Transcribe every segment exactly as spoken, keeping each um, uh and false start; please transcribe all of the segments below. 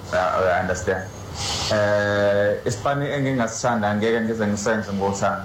I understand. Uh, Ispani engingasithanda ngeke ngize ngisenze ngothando.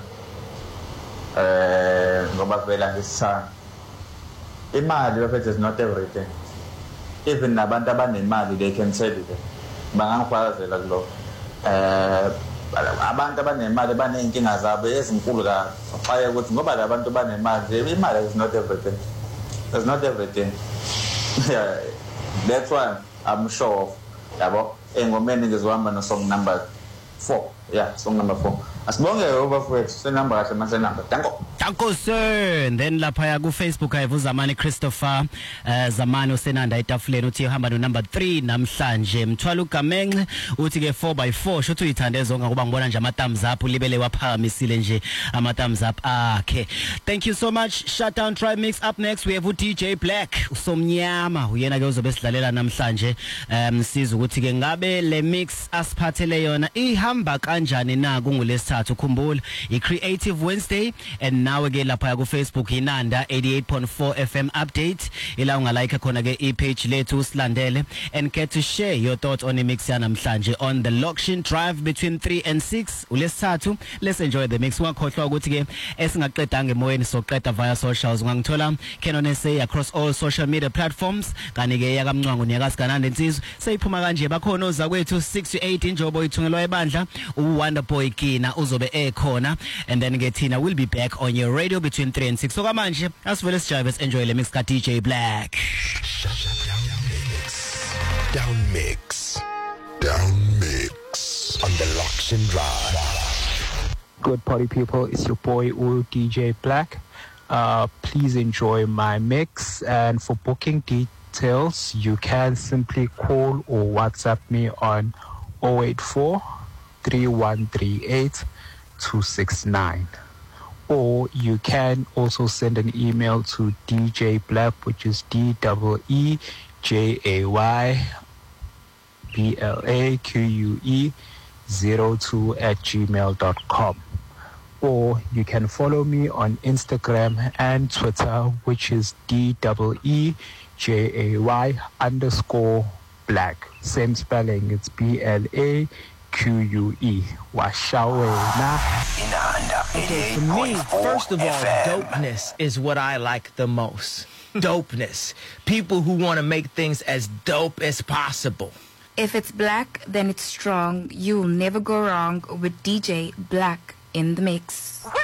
Eh ngoba vela ngisithanda. Imali bafethu is not everything. Even nabantu abanemali they can tell you that. Bangangifakazela kulo. Eh abantu abanemali baneyinkinga zabo ezinkulu kakhulu. Baxaye ukuthi ngoba labantu banemali, imali is not everything. It's not everything. Yeah, that's why I'm sure of. Yabo, engomeni ngizohamba no song number four. Yeah, song number four. Asibonge overfowethu senamba kahle mase number. Danko. Danko sir. And then lapha ku Facebook ayivu Zamani Christopher uh, Zamani usenanda etafuleni uthi uhamba no number three namhlanje. Mthwala uGamenxe uthi ke four by four shothu uyithande zonke ngoba ngibona nje ama thumbs up libele waphakamisile nje ama thumbs up akhe. Thank you so much. Shutdown Tribe Mix up next we have u D J Black usomnyama uyena ke uzobe sidlalela namhlanje. Um siza ukuthi ke ngabe le mix asiphathele yona ihamba kanjani na kungolesithathu ukhumbula i Creative Wednesday. And now ke lapha ku Facebook inanda eighty-eight point four F M update ila ungalike khona ke e page lethu usilandele and get to share your thoughts on the mix yanamhlanje on the Lokshin Drive between three and six ulesithathu. Let's enjoy the mix. Ungakhohlwa ukuthi ke esingaqedanga emoyeni soqeda via socials ungangithola Canon S A across all social media platforms kani ke yakamncwangu niyakasiganande insizwe seyiphuma kanje bakhona oza kwethu six to eight injobo ithungelwa ebandla u Wonderboy Kina uzobe ekhona and then ke thina will be back on your radio between three and six. So kamanje asivele sijabe enjoy le mix ka D J Black. Down mix. Down mix on the Lokshin Drive. Good party people, it's your boy U D J Black. Uh, please enjoy my mix, and for booking details you can simply call or WhatsApp me on oh eight four, three one three eight, two six nine. Or you can also send an email to D J Black, which is D E E J A Y B L A Q U E zero two at gmail dot com. Or you can follow me on Instagram and Twitter, which is D E E J A Y underscore Black. Same spelling, it's B L A Q U E. Washawena. Okay, for me, first of all, dopeness is what I like the most. Dopeness. People who want to make things as dope as possible. If it's black, then it's strong. You'll never go wrong with D J Black in the mix.